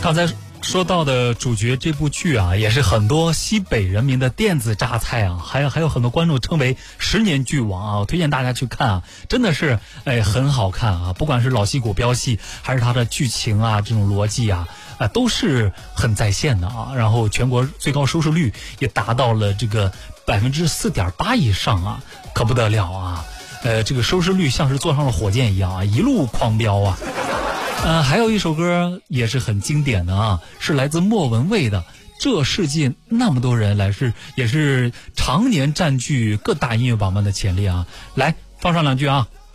刚才说到的主角这部剧啊，也是很多西北人民的电子榨菜啊，还有很多观众称为10年剧王啊，我推荐大家去看啊，真的是很好看啊，不管是老戏骨飙戏，还是它的剧情啊，这种逻辑啊，都是很在线的啊。然后全国最高收视率也达到了这个4.8%以上啊，可不得了啊！这个收视率像是坐上了火箭一样啊，一路狂飙啊！还有一首歌也是很经典的啊，是来自莫文蔚的《这世界那么多人》，也是常年占据各大音乐榜们的前列啊。来放上两句啊。